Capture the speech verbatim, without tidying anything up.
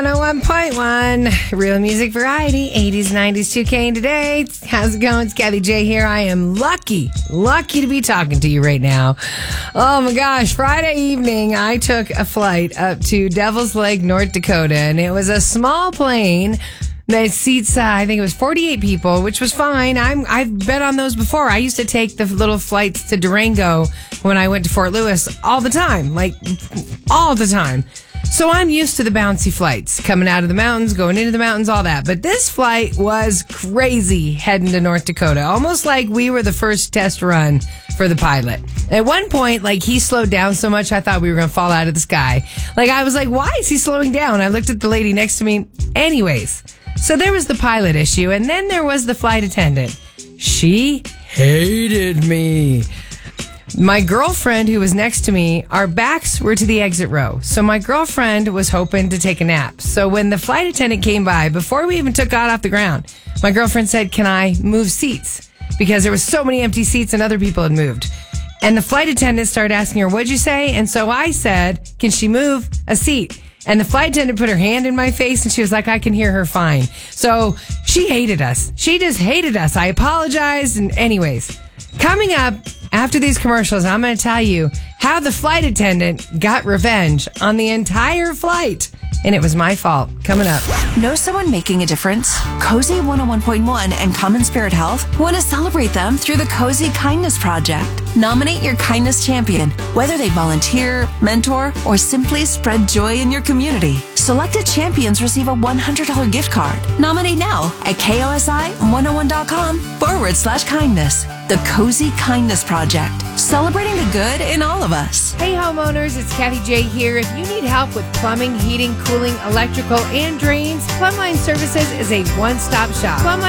one oh one point one, Real Music Variety, eighties, nineties, two K today. How's it going? It's Kathy J here. I am lucky, lucky to be talking to you right now. Oh my gosh, Friday evening, I took a flight up to Devil's Lake, North Dakota, and it was a small plane that seats, uh, I think it was forty-eight people, which was fine. I'm, I've been on those before. I used to take the little flights to Durango when I went to Fort Lewis all the time, like all the time. So I'm used to the bouncy flights, coming out of the mountains, going into the mountains, all that. But this flight was crazy heading to North Dakota, almost like we were the first test run for the pilot. At one point, like, he slowed down so much, I thought we were going to fall out of the sky. Like, I was like, why is he slowing down? I looked at the lady next to me. Anyways, so there was the pilot issue, and then there was the flight attendant. She hated me. My girlfriend who was next to me, our backs were to the exit row. So my girlfriend was hoping to take a nap. So when the flight attendant came by, before we even took God off the ground, my girlfriend said, can I move seats? Because there was so many empty seats and other people had moved. And the flight attendant started asking her, what'd you say? And so I said, can she move a seat? And the flight attendant put her hand in my face and she was like, I can hear her fine. So she hated us. She just hated us. I apologized. And anyways, coming up after these commercials, I'm going to tell you how the flight attendant got revenge on the entire flight. And it was my fault. Coming up. Know someone making a difference? Cozy one oh one point one and Common Spirit Health want to celebrate them through the Cozy Kindness Project. Nominate your kindness champion, whether they volunteer, mentor, or simply spread joy in your community. Selected champions receive a one hundred dollars gift card. Nominate now at kosi101.com forward slash kindness. The Cozy Kindness Project, celebrating the good in all of us. Hey homeowners, it's Kathy J here. If you need help with plumbing, heating, cooling, electrical, and drains, Plumbline Services is a one-stop shop. Plumbline